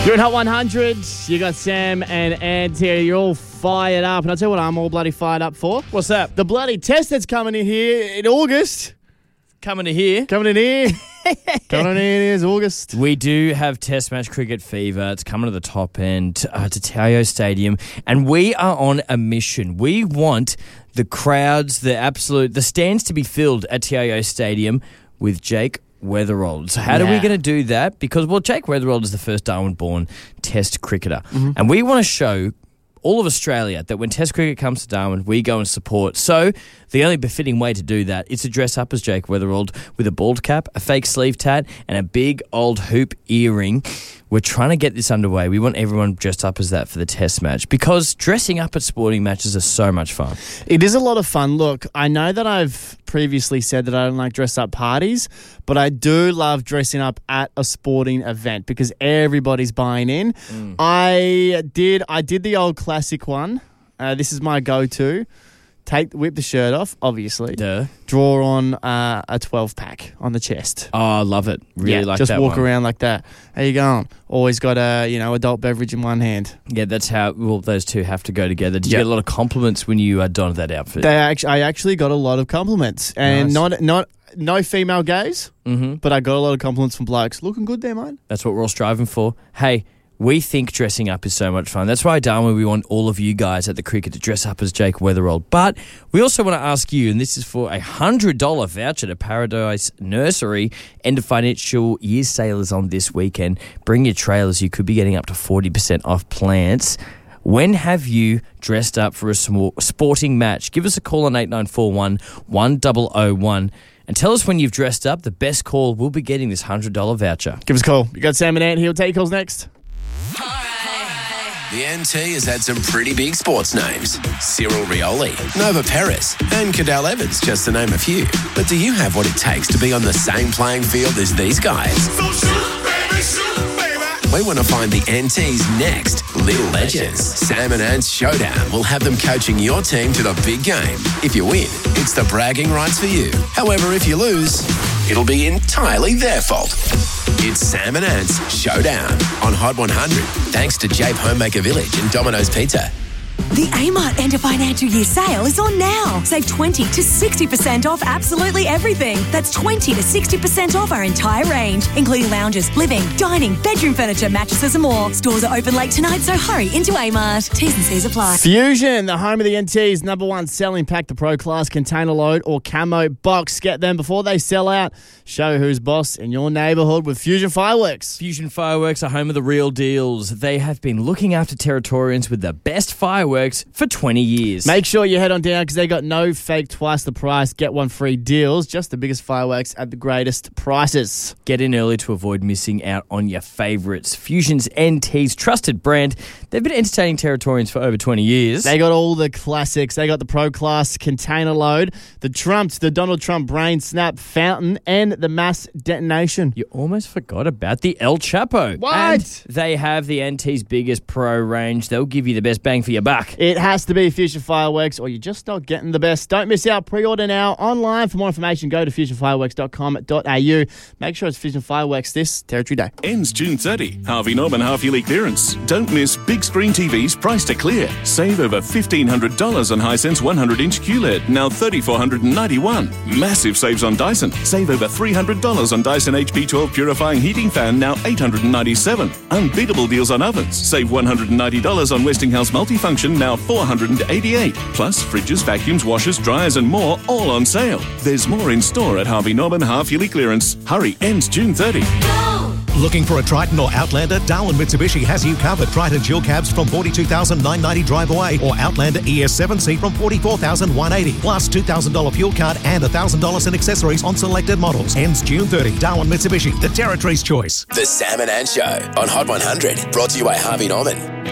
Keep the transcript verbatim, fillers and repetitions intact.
You're at Hot one hundred. You got Sam and Ant here. You're all fired up. And I'll tell you what I'm all bloody fired up for. What's that? The bloody test that's coming in here in August. Coming to here. Coming in here. Coming in here is August. We do have Test Match Cricket fever. It's coming to the top end, uh, to Tayo Stadium. And we are on a mission. We want the crowds, the absolute, the stands to be filled at Tayo Stadium with Jake Weatherald. So how yeah. are we going to do that? Because, well, Jake Weatherald is the first Darwin-born Test cricketer. Mm-hmm. And we want to show all of Australia that when Test cricket comes to Darwin, we go and support. So the only befitting way to do that is to dress up as Jake Weatherald with a bald cap, a fake sleeve tat, and a big old hoop earring. We're trying to get this underway. We want everyone dressed up as that for the Test match because dressing up at sporting matches are so much fun. It is a lot of fun. Look, I know that I've previously said that I don't like dress-up parties, but I do love dressing up at a sporting event because everybody's buying in. Mm. I did I did the old classic one. Uh, this is my go-to. Take whip the shirt off, obviously. Duh. Draw on uh, a twelve pack on the chest. Oh, I love it. Really yeah, like just that walk one. around like that. How you going? Always got a you know adult beverage in one hand. Yeah, that's how. Well, those two have to go together. Did yep. you get a lot of compliments when you uh, donned that outfit? They actually, I actually got a lot of compliments, and nice. not not no female gaze, mm-hmm. but I got a lot of compliments from blokes. Looking good there, mate. That's what we're all striving for. Hey. We think dressing up is so much fun. That's why, Darwin, we want all of you guys at the cricket to dress up as Jake Weatherald. But we also want to ask you, and this is for a one hundred dollars voucher to Paradise Nursery. End of financial year sale is on this weekend. Bring your trailers. You could be getting up to forty percent off plants. When have you dressed up for a small sporting match? Give us a call on eight nine four one, one zero zero one and tell us when you've dressed up. The best call will be getting this one hundred dollars voucher. Give us a call. You got Sam and Ant here. We'll take your calls next. The N T has had some pretty big sports names. Cyril Rioli, Nova Perez, and Cadel Evans, just to name a few. But do you have what it takes to be on the same playing field as these guys? So shoot, baby, shoot, baby. We want to find the N T's next little legends. Sam and Ant's Showdown will have them coaching your team to the big game. If you win, it's the bragging rights for you. However, if you lose, it'll be entirely their fault. It's Sam and Ant's Showdown on Hot one hundred, thanks to Jape Homemaker Village and Domino's Pizza. The Amart end of financial year sale is on now. Save twenty to sixty percent off absolutely everything. That's twenty to sixty percent off our entire range, including lounges, living, dining, bedroom furniture, mattresses and more. Stores are open late tonight, so hurry into Amart. T's and C's apply. Fusion, the home of the N T's number one selling pack, the Pro Class container load or camo box. Get them before they sell out. Show who's boss in your neighbourhood with Fusion Fireworks. Fusion Fireworks are home of the real deals. They have been looking after Territorians with the best fireworks for twenty years. Make sure you head on down because they got no fake twice the price, get one free deals. Just the biggest fireworks at the greatest prices. Get in early to avoid missing out on your favourites. Fusion's N T's trusted brand. They've been entertaining Territorians for over twenty years. They got all the classics. They got the Pro Class container load, the Trumps, the Donald Trump Brain Snap Fountain, and the Mass Detonation. You almost forgot about the El Chapo. What? And they have the N T's biggest pro range. They'll give you the best bang for your buck. It has to be Fusion Fireworks or you're just not getting the best. Don't miss out. Pre-order now online. For more information, go to fusion fireworks dot com dot a u. Make sure it's Fusion Fireworks this Territory Day. Ends June thirtieth. Harvey Norman half-yearly clearance. Don't miss big screen T Vs priced to clear. Save over fifteen hundred dollars on Hisense one hundred inch Q L E D, now three thousand four hundred ninety-one dollars. Massive saves on Dyson. Save over three hundred dollars on Dyson H P twelve Purifying Heating Fan, now eight hundred ninety-seven dollars. Unbeatable deals on ovens. Save one hundred ninety dollars on Westinghouse Multifunction, now four hundred eighty-eight dollars. Plus, fridges, vacuums, washers, dryers and more, all on sale. There's more in store at Harvey Norman half-yearly clearance. Hurry, ends June thirtieth. Looking for a Triton or Outlander? Darwin Mitsubishi has you covered. Triton dual cabs from forty-two thousand nine hundred ninety drive away, or Outlander E S seven C from forty-four thousand one hundred eighty. Plus two thousand dollars fuel card and one thousand dollars in accessories on selected models. Ends June thirtieth. Darwin Mitsubishi, the Territory's choice. The Sam and Ant Show on Hot one hundred, brought to you by Harvey Norman.